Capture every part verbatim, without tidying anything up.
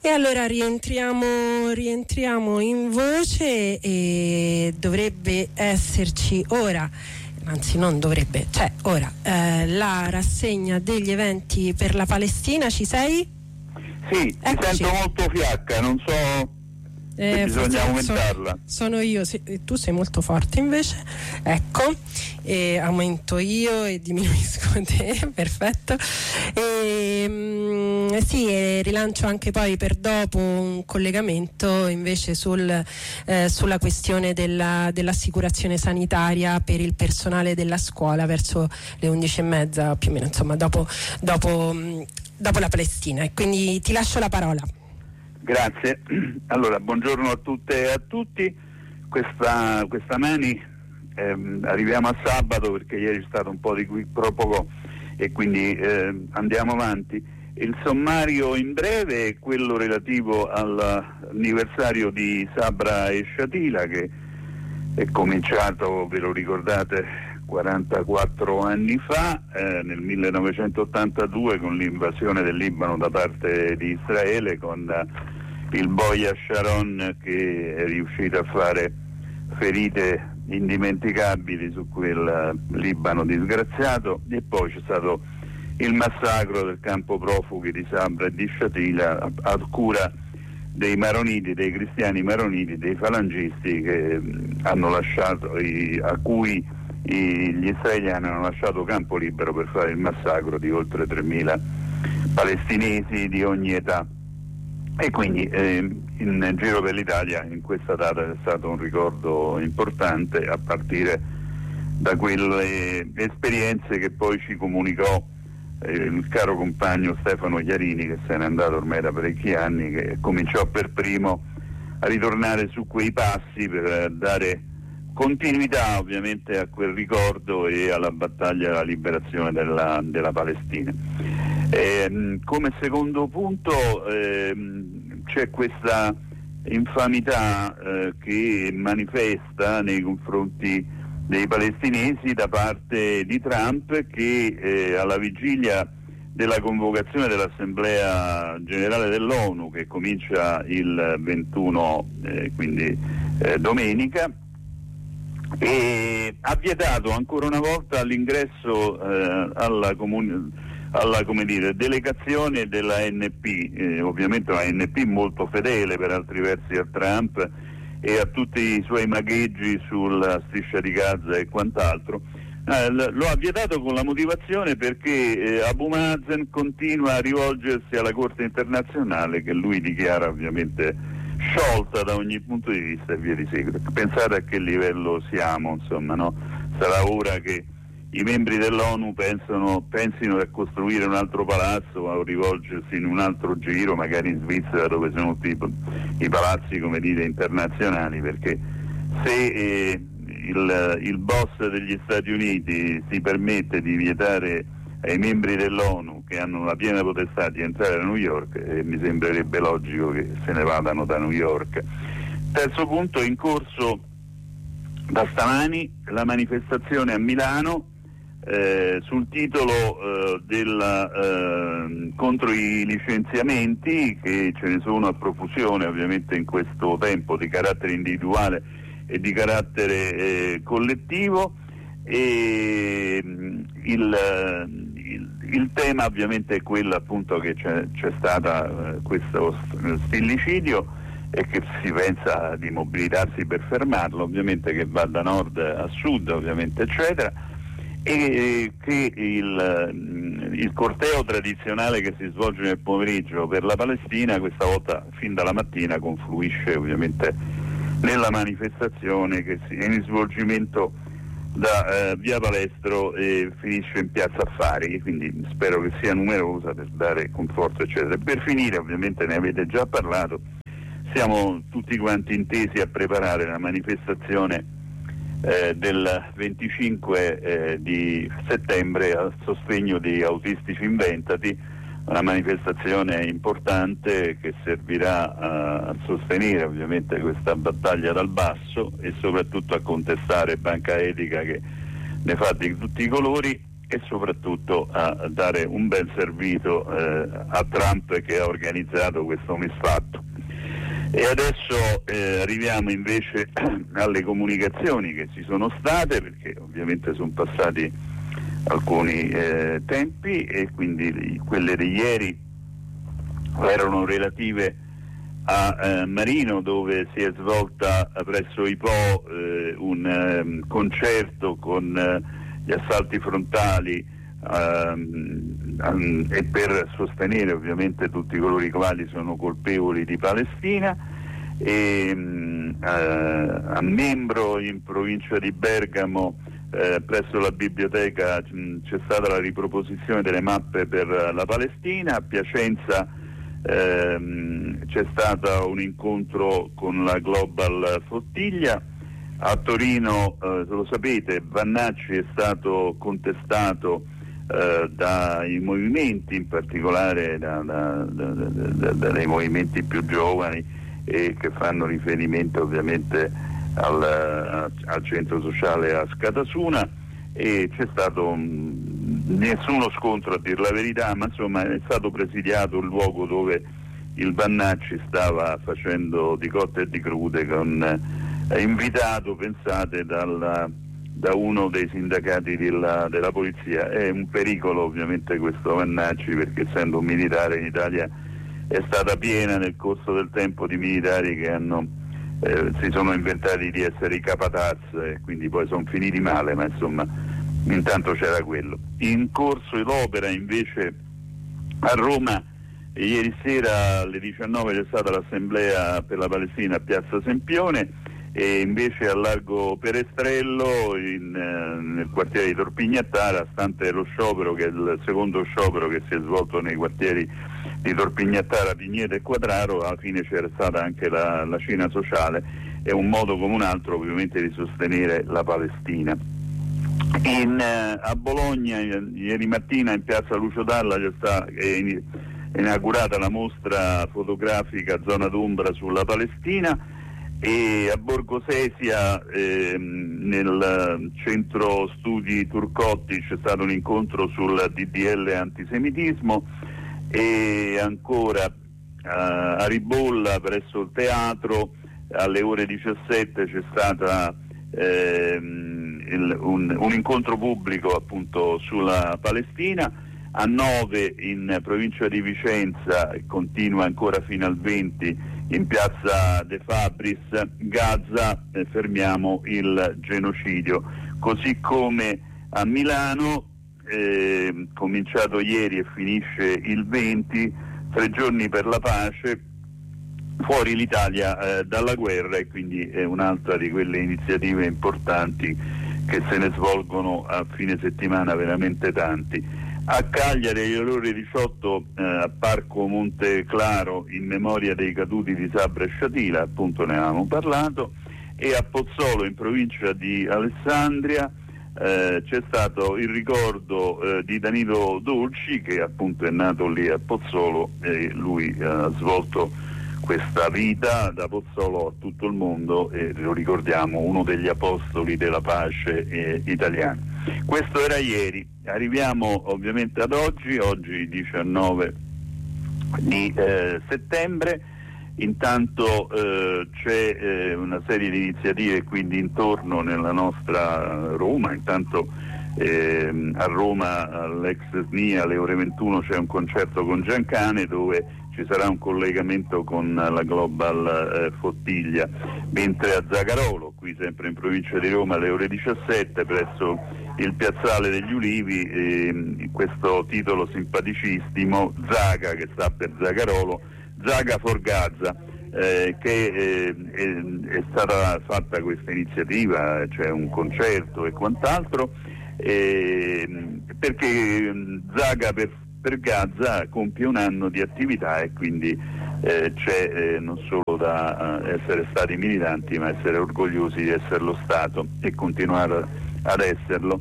E allora rientriamo, rientriamo in voce e dovrebbe esserci ora, anzi non dovrebbe, cioè ora, eh, la rassegna degli eventi per la Palestina. Ci sei? Sì, Eccoci. ti sento molto fiacca, non so se Eh, bisogna forse aumentarla. Sono, sono io, sì, tu sei molto forte invece, ecco, e aumento io e diminuisco te, perfetto. E, mh, sì, e rilancio anche poi per dopo un collegamento invece sul, eh, sulla questione della, dell'assicurazione sanitaria per il personale della scuola verso le undici e mezza più o meno, insomma dopo, dopo, mh, dopo la Palestina, e quindi ti lascio la parola. Grazie. Allora, buongiorno a tutte e a tutti. Questa, questa mani ehm, arriviamo a sabato perché ieri c'è stato un po' di qui pro poco e quindi eh, andiamo avanti. Il sommario in breve è quello relativo all'anniversario di Sabra e Shatila, che è cominciato, ve lo ricordate, quarantaquattro anni fa, eh, nel millenovecentottantadue, con l'invasione del Libano da parte di Israele, con eh, il boia Sharon che è riuscito a fare ferite indimenticabili su quel uh, Libano disgraziato, e poi c'è stato il massacro del campo profughi di Sabra e di Shatila a, a cura dei maroniti, dei cristiani maroniti, dei falangisti che mh, hanno lasciato i, a cui i, gli israeliani hanno lasciato campo libero per fare il massacro di oltre tremila palestinesi di ogni età. E quindi eh, in giro per l'Italia in questa data è stato un ricordo importante, a partire da quelle esperienze che poi ci comunicò eh, il caro compagno Stefano Chiarini, che se n'è andato ormai da parecchi anni, che cominciò per primo a ritornare su quei passi per dare continuità ovviamente a quel ricordo e alla battaglia della liberazione della, della Palestina. Eh, come secondo punto ehm, c'è questa infamità eh, che manifesta nei confronti dei palestinesi da parte di Trump, che eh, alla vigilia della convocazione dell'Assemblea Generale dell'ONU, che comincia il ventuno, eh, quindi eh, domenica, e ha vietato ancora una volta l'ingresso eh, alla comunità alla come dire, delegazione della A N P, eh, ovviamente una A N P molto fedele per altri versi a Trump e a tutti i suoi magheggi sulla striscia di Gaza e quant'altro. Eh, l- lo ha vietato con la motivazione perché eh, Abu Mazen continua a rivolgersi alla Corte internazionale, che lui dichiara ovviamente sciolta da ogni punto di vista e via di seguito. Pensate a che livello siamo, insomma, no? Sarà ora che i membri dell'ONU pensano, pensino a costruire un altro palazzo o a rivolgersi in un altro giro, magari in Svizzera, dove sono tutti i, i palazzi, come dite, internazionali, perché se eh, il, il boss degli Stati Uniti si permette di vietare ai membri dell'ONU, che hanno la piena potestà di entrare a New York, eh, mi sembrerebbe logico che se ne vadano da New York. Terzo punto, in corso da stamani la manifestazione a Milano Eh, sul titolo eh, della, eh, contro i licenziamenti, che ce ne sono a profusione ovviamente in questo tempo, di carattere individuale e di carattere eh, collettivo, e mh, il, il, il tema ovviamente è quello appunto che c'è, c'è stata eh, questo stillicidio e che si pensa di mobilitarsi per fermarlo, ovviamente, che va da nord a sud ovviamente eccetera, e che il, il corteo tradizionale che si svolge nel pomeriggio per la Palestina questa volta fin dalla mattina confluisce ovviamente nella manifestazione che si, è in svolgimento da eh, via Palestro e finisce in piazza Affari, quindi spero che sia numerosa per dare conforto eccetera. Per finire, ovviamente ne avete già parlato, siamo tutti quanti intesi a preparare la manifestazione Eh, del venticinque eh, di settembre a sostegno di Autistici Inventati, una manifestazione importante che servirà a, a sostenere ovviamente questa battaglia dal basso e soprattutto a contestare Banca Etica, che ne fa di tutti i colori, e soprattutto a dare un bel servito eh, a Trump, che ha organizzato questo misfatto. E adesso eh, arriviamo invece alle comunicazioni che ci sono state, perché ovviamente sono passati alcuni eh, tempi, e quindi quelle di ieri erano relative a eh, Marino, dove si è svolta presso I P O eh, un eh, concerto con eh, gli assalti frontali ehm, um, e per sostenere ovviamente tutti coloro i quali sono colpevoli di Palestina. E, um, eh, a Membro, in provincia di Bergamo, eh, presso la biblioteca mh, c'è stata la riproposizione delle mappe per la Palestina. A Piacenza ehm, c'è stato un incontro con la Global Flottiglia. A Torino, eh, lo sapete, Vannacci è stato contestato eh, dai movimenti, in particolare da, da, da, da, da, dai movimenti più giovani, e che fanno riferimento ovviamente al, al centro sociale a Scatasuna, e c'è stato um, nessuno scontro, a dir la verità, ma insomma è stato presidiato il luogo dove il Vannacci stava facendo di cotte e di crude, con eh, invitato, pensate, dalla, da uno dei sindacati della, della polizia. È un pericolo ovviamente questo Vannacci, perché essendo un militare in Italia è stata piena nel corso del tempo di militari che hanno eh, si sono inventati di essere i capataz, e quindi poi sono finiti male, ma insomma intanto c'era quello. In corso l'opera invece a Roma, ieri sera alle diciannove c'è stata l'assemblea per la Palestina a Piazza Sempione, e invece a Largo Perestrello, in, eh, nel quartiere di Torpignattara, stante lo sciopero, che è il secondo sciopero che si è svolto nei quartieri di Torpignattara, Pigneto e Quadraro, alla fine c'era stata anche la, la cena sociale. È un modo come un altro ovviamente di sostenere la Palestina. In, eh, a Bologna ieri mattina in piazza Lucio Dalla c'è stata è inaugurata la mostra fotografica Zona d'ombra sulla Palestina, e a Borgo Sesia ehm, nel centro studi Turcotti c'è stato un incontro sul D D L antisemitismo. E ancora uh, a Ribolla, presso il teatro, alle ore diciassette c'è stata ehm, il, un, un incontro pubblico appunto sulla Palestina. A nove in provincia di Vicenza, e continua ancora fino al venti in piazza De Fabris, Gaza, eh, fermiamo il genocidio. Così come a Milano, Eh, cominciato ieri e finisce il venti, tre giorni per la pace, fuori l'Italia eh, dalla guerra, e quindi è un'altra di quelle iniziative importanti che se ne svolgono a fine settimana, veramente tanti. A Cagliari alle ore diciotto eh, a Parco Monte Claro, in memoria dei caduti di Sabra e Sciatila, appunto ne avevamo parlato. E a Pozzolo, in provincia di Alessandria, Eh, c'è stato il ricordo eh, di Danilo Dolci, che appunto è nato lì a Pozzolo, e lui eh, ha svolto questa vita da Pozzolo a tutto il mondo, e lo ricordiamo, uno degli apostoli della pace eh, italiana. Questo era ieri. Arriviamo ovviamente ad oggi, oggi diciannove di eh, settembre. Intanto eh, c'è eh, una serie di iniziative quindi intorno nella nostra Roma. Intanto eh, a Roma all'ex S N I alle ore ventuno c'è un concerto con Giancane, dove ci sarà un collegamento con la Global eh, Flottiglia, mentre a Zagarolo, qui sempre in provincia di Roma, alle ore diciassette presso il piazzale degli Ulivi, eh, questo titolo simpaticissimo, Zaga, che sta per Zagarolo, Zaga for Gaza, eh, che eh, è, è stata fatta questa iniziativa, cioè un concerto e quant'altro, eh, perché Zaga per, per Gaza compie un anno di attività, e quindi eh, c'è eh, non solo da eh, essere stati militanti, ma essere orgogliosi di essere lo Stato e continuare ad esserlo.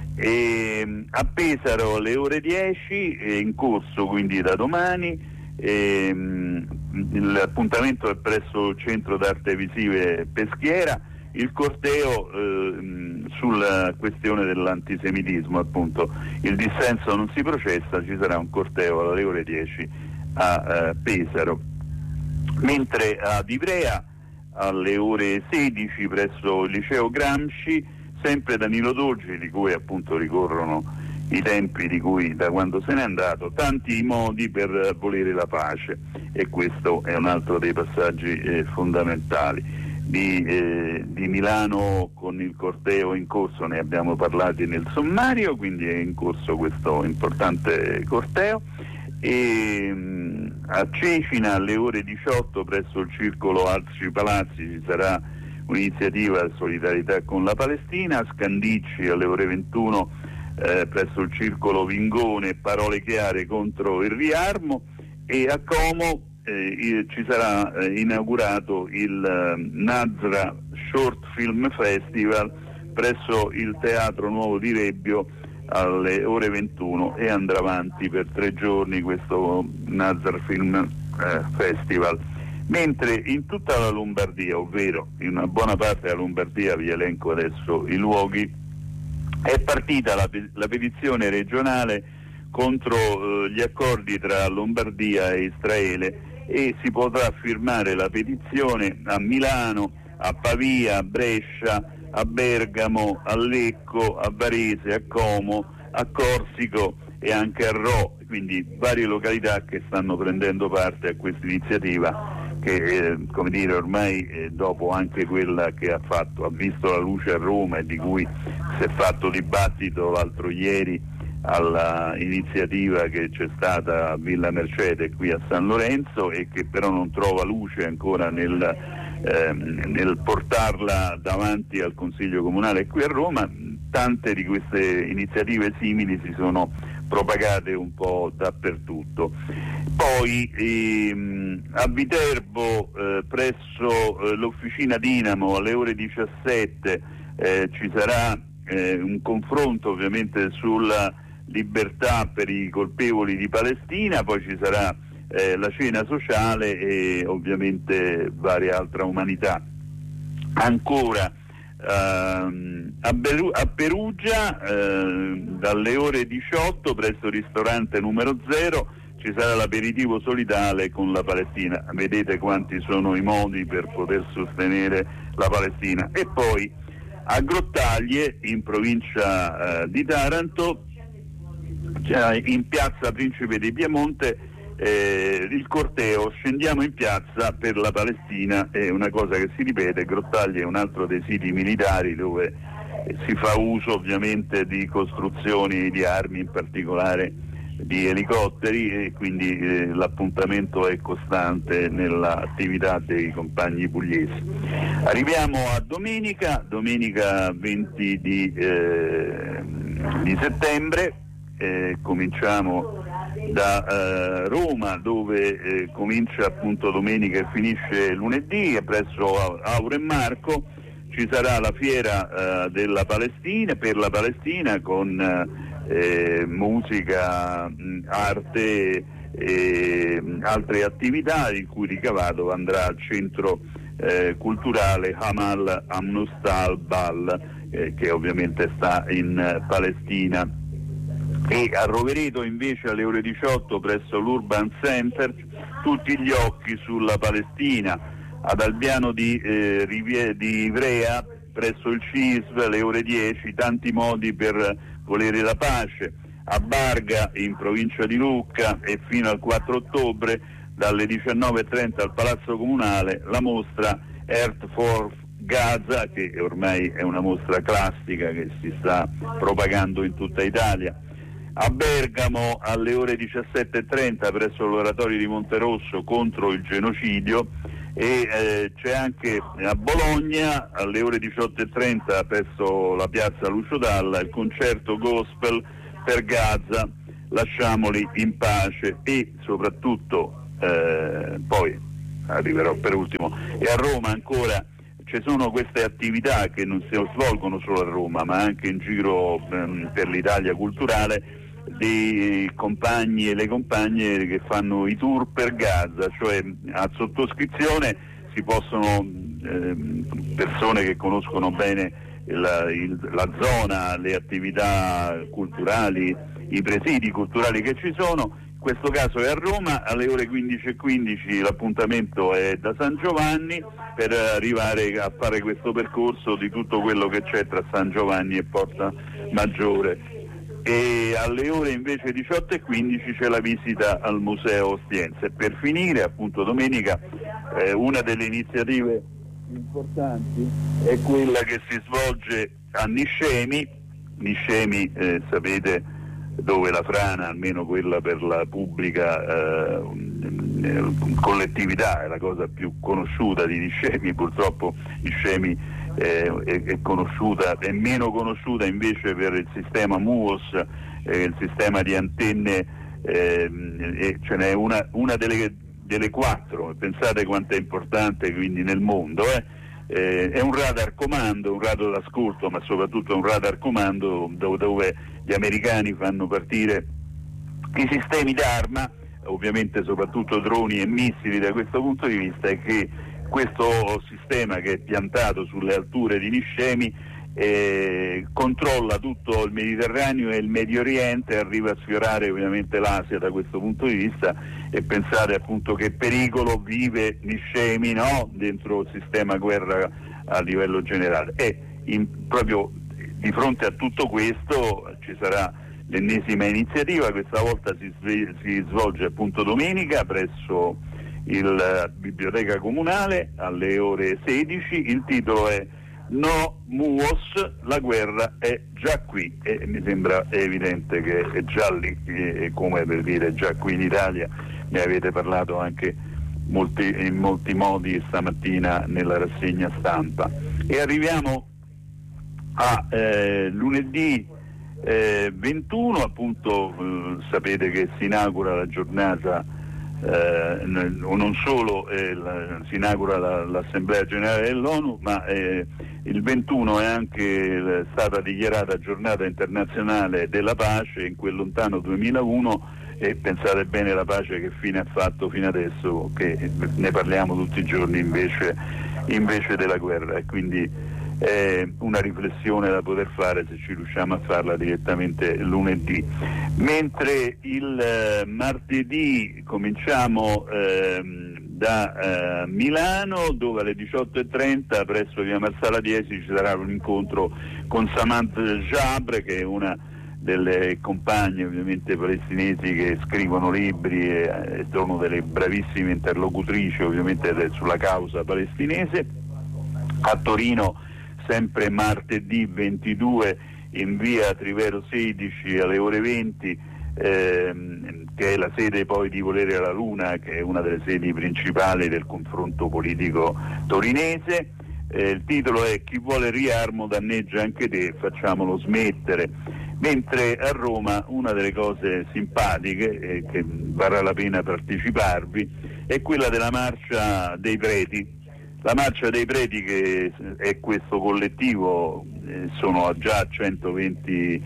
E, a Pesaro alle ore dieci, è in corso quindi da domani. Ehm, l'appuntamento è presso il Centro d'Arte Visive Peschiera, il corteo eh, sulla questione dell'antisemitismo, appunto il dissenso non si processa, ci sarà un corteo alle ore dieci a eh, Pesaro, mentre ad Ivrea alle ore sedici presso il liceo Gramsci sempre Danilo Dolci, di cui appunto ricorrono i tempi di cui da quando se n'è andato, tanti modi per volere la pace, e questo è un altro dei passaggi eh, fondamentali. Di, eh, di Milano con il corteo in corso ne abbiamo parlato nel sommario, quindi è in corso questo importante corteo. E mh, a Cecina alle ore diciotto presso il circolo Alci Palazzi ci sarà un'iniziativa di solidarietà con la Palestina. A Scandicci alle ore ventuno eh, presso il circolo Vingone parole chiare contro il riarmo, e a Como Eh, ci sarà eh, inaugurato il eh, Nazra Short Film Festival presso il Teatro Nuovo di Rebbio alle ore ventuno, e andrà avanti per tre giorni questo Nazra Film eh, Festival. Mentre in tutta la Lombardia, ovvero in una buona parte della Lombardia, vi elenco adesso i luoghi, è partita la, la petizione regionale contro eh, gli accordi tra Lombardia e Israele, e si potrà firmare la petizione a Milano, a Pavia, a Brescia, a Bergamo, a Lecco, a Varese, a Como, a Corsico e anche a Rho, quindi varie località che stanno prendendo parte a questa iniziativa che eh, come dire ormai eh, dopo anche quella che ha fatto ha visto la luce a Roma e di cui si è fatto dibattito l'altro ieri alla iniziativa che c'è stata a Villa Mercede qui a San Lorenzo, e che però non trova luce ancora nel, ehm, nel portarla davanti al Consiglio Comunale qui a Roma. Tante di queste iniziative simili si sono propagate un po' dappertutto. Poi ehm, a Viterbo eh, presso eh, l'officina Dinamo alle ore diciassette eh, ci sarà eh, un confronto ovviamente sulla libertà per i colpevoli di Palestina, poi ci sarà eh, la cena sociale e ovviamente varie altre umanità. Ancora ehm, a, Beru- a Perugia eh, dalle ore diciotto presso il ristorante numero zero ci sarà l'aperitivo solidale con la Palestina. Vedete quanti sono i modi per poter sostenere la Palestina. E poi a Grottaglie in provincia eh, di Taranto, cioè in piazza Principe di Piemonte, eh, il corteo Scendiamo in piazza per la Palestina. È una cosa che si ripete. Grottaglie è un altro dei siti militari dove eh, si fa uso ovviamente di costruzioni di armi, in particolare di elicotteri, e quindi eh, l'appuntamento è costante nell'attività dei compagni pugliesi. Arriviamo a domenica, domenica venti di, eh, di settembre. Eh, cominciamo da eh, Roma, dove eh, comincia appunto domenica e finisce lunedì, e presso Auro e Marco ci sarà la fiera eh, della Palestina, per la Palestina, con eh, musica, mh, arte e mh, altre attività, il cui ricavato andrà al centro eh, culturale Hamal Amnustal Bal, eh, che ovviamente sta in eh, Palestina. E a Rovereto invece alle ore diciotto presso l'Urban Center tutti gli occhi sulla Palestina. Ad Albiano di, eh, Rivie- di Ivrea presso il C I S V alle ore dieci tanti modi per volere la pace. A Barga in provincia di Lucca, e fino al quattro ottobre dalle diciannove e trenta al Palazzo Comunale la mostra Earth for Gaza, che ormai è una mostra classica che si sta propagando in tutta Italia. A Bergamo alle ore diciassette e trenta presso l'oratorio di Monterosso contro il genocidio, e eh, c'è anche a Bologna alle ore diciotto e trenta presso la piazza Lucio Dalla il concerto gospel per Gaza, lasciamoli in pace. E soprattutto eh, poi arriverò per ultimo, e a Roma ancora ci sono queste attività che non si svolgono solo a Roma ma anche in giro ehm, per l'Italia culturale, dei compagni e le compagne che fanno i tour per Gaza, cioè a sottoscrizione si possono eh, persone che conoscono bene la, il, la zona, le attività culturali, i presidi culturali che ci sono. In questo caso è a Roma, alle ore quindici e quindici l'appuntamento è da San Giovanni per arrivare a fare questo percorso di tutto quello che c'è tra San Giovanni e Porta Maggiore, e alle ore invece diciotto e quindici c'è la visita al Museo Ostiense. E per finire, appunto domenica, eh, una delle iniziative importanti è quella che si svolge a Niscemi. Niscemi, eh, sapete, dove la frana, almeno quella per la pubblica eh, collettività, è la cosa più conosciuta di Niscemi. Purtroppo Niscemi eh, è, è conosciuta, è meno conosciuta invece per il sistema M U O S, eh, il sistema di antenne, eh, e ce n'è una, una delle, delle quattro, pensate quanto è importante quindi nel mondo, eh. Eh, è un radar comando, un radar d'ascolto, ma soprattutto un radar comando dove, dove gli americani fanno partire i sistemi d'arma, ovviamente soprattutto droni e missili da questo punto di vista, e che questo sistema, che è piantato sulle alture di Niscemi, eh, controlla tutto il Mediterraneo e il Medio Oriente, arriva a sfiorare ovviamente l'Asia da questo punto di vista. E pensate appunto che pericolo vive Niscemi, no? Dentro il sistema guerra a livello generale. E in, proprio di fronte a tutto questo ci sarà l'ennesima iniziativa, questa volta si, si svolge appunto domenica presso il Biblioteca Comunale alle ore sedici. Il titolo è No M U O S, la guerra è già qui, e mi sembra evidente che è già lì, e come per dire già qui in Italia. Ne avete parlato anche molti, in molti modi stamattina nella rassegna stampa. E arriviamo a eh, lunedì eh, ventuno, appunto eh, sapete che si inaugura la giornata, eh, non solo eh, la, si inaugura la, l'Assemblea Generale dell'ONU, ma eh, il ventuno è anche stata dichiarata giornata internazionale della pace in quel lontano duemilauno. E pensate bene la pace che fine ha fatto fino adesso, che ne parliamo tutti i giorni invece, invece della guerra. E quindi è una riflessione da poter fare, se ci riusciamo a farla, direttamente lunedì. Mentre il eh, martedì cominciamo eh, da eh, Milano, dove alle diciotto e trenta presso via Marsala dieci ci sarà un incontro con Samantha Jabre, che è una delle compagne ovviamente palestinesi che scrivono libri e, e sono delle bravissime interlocutrici ovviamente sulla causa palestinese. A Torino sempre martedì ventidue in via Trivero sedici alle ore venti, ehm, che è la sede poi di Volere alla Luna, che è una delle sedi principali del confronto politico torinese. Eh, il titolo è Chi vuole riarmo danneggia anche te, facciamolo smettere. Mentre a Roma una delle cose simpatiche, eh, che varrà la pena parteciparvi, è quella della Marcia dei Preti. La Marcia dei Preti, che è questo collettivo, eh, sono già centoventi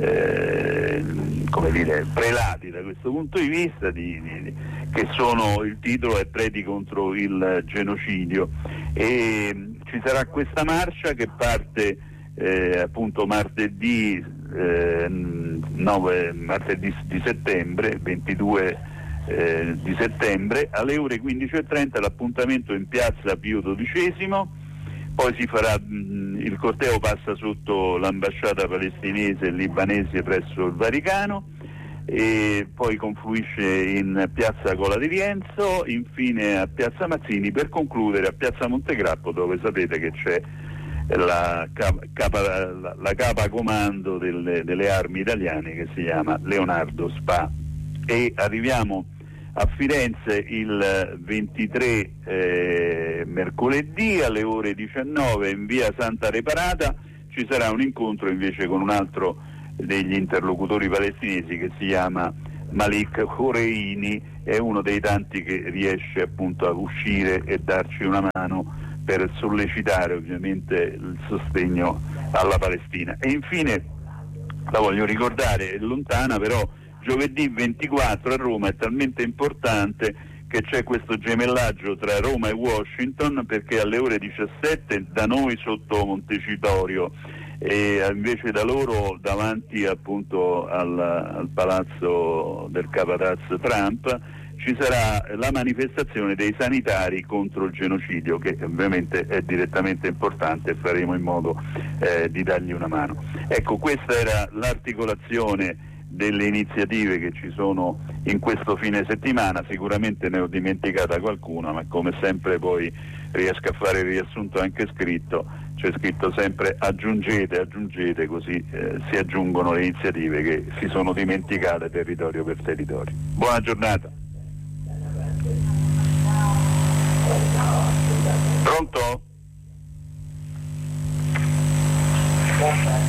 eh, come dire, prelati da questo punto di vista, di, di, che sono, il titolo è Preti contro il genocidio, e ci sarà questa marcia che parte eh, appunto martedì Eh, nove martedì di settembre, ventidue eh, di settembre alle ore quindici e trenta. L'appuntamento in piazza Pio dodicesimo, poi si farà mh, il corteo passa sotto l'ambasciata palestinese e libanese presso il Vaticano, e poi confluisce in piazza Cola di Rienzo, infine a piazza Mazzini, per concludere a piazza Montegrappo, dove sapete che c'è La capa, la, la capa comando delle, delle armi italiane, che si chiama Leonardo Spa. E arriviamo a Firenze il ventitré eh, mercoledì alle ore diciannove in via Santa Reparata. Ci sarà un incontro invece con un altro degli interlocutori palestinesi che si chiama Malik Horeini, è uno dei tanti che riesce appunto a uscire e darci una mano per sollecitare ovviamente il sostegno alla Palestina. E infine, la voglio ricordare, è lontana, però giovedì ventiquattro a Roma è talmente importante che c'è questo gemellaggio tra Roma e Washington, perché alle ore diciassette da noi sotto Montecitorio e invece da loro davanti appunto al, al palazzo del capataz Trump ci sarà la manifestazione dei sanitari contro il genocidio, che ovviamente è direttamente importante e faremo in modo eh, di dargli una mano. Ecco, questa era l'articolazione delle iniziative che ci sono in questo fine settimana. Sicuramente ne ho dimenticata qualcuna, ma come sempre poi riesco a fare il riassunto anche scritto. C'è scritto sempre aggiungete, aggiungete, così eh, si aggiungono le iniziative che si sono dimenticate territorio per territorio. Buona giornata. Pronto?